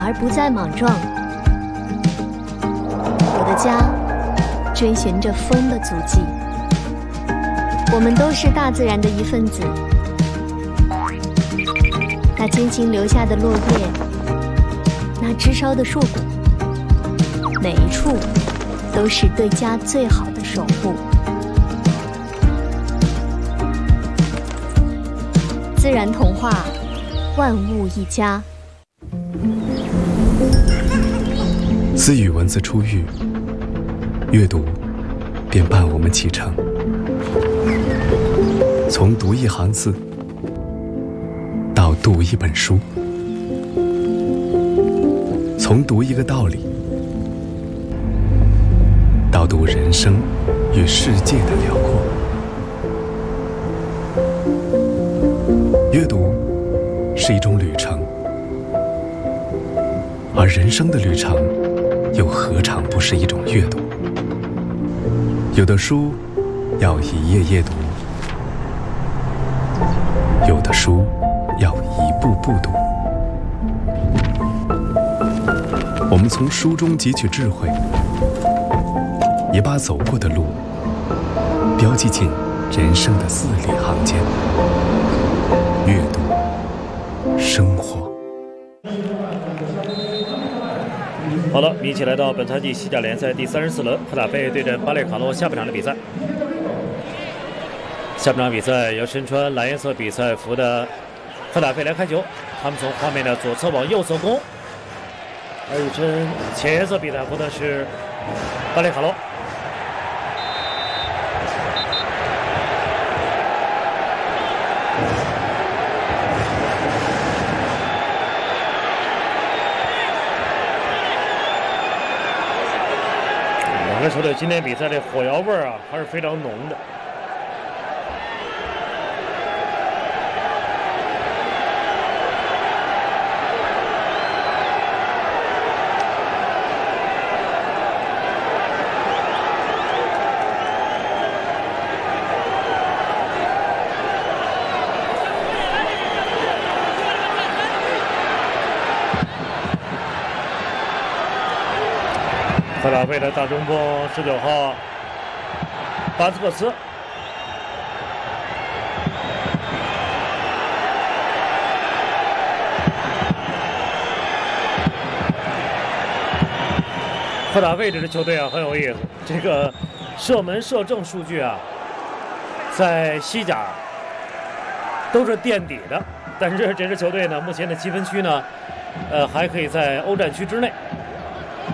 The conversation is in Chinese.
而不再莽撞。我的家追寻着风的足迹，我们都是大自然的一份子。那坚行留下的落叶，那枝梢的硕果，每一处都是对家最好的守护。自然童话，万物一家。 自与文字初遇，阅读便伴我们启程。从读一行字，到读一本书，从读一个道理，到读人生与世界的辽阔。阅读是一种旅程，而人生的旅程又何尝不是一种阅读？有的书要一页页读，有的书要一步步读。我们从书中汲取智慧，也把走过的路标记进人生的字里行间。阅读，生活。 好了，一起来到本赛季西甲联赛第34轮，赫塔费对阵巴列卡诺下半场的比赛。下半场比赛由身穿蓝颜色比赛服的赫塔费来开球，他们从画面的左侧往右侧攻，而一身浅颜色比赛服的是巴列卡诺。两个球队今天比赛这火药味啊，还是非常浓的。赫塔费的大中锋19号巴斯克斯，赫塔费这支球队啊很有意思，这个射门射正数据啊，在西甲都是垫底的，但是这支球队呢，目前的积分区呢，还可以在欧战区之内。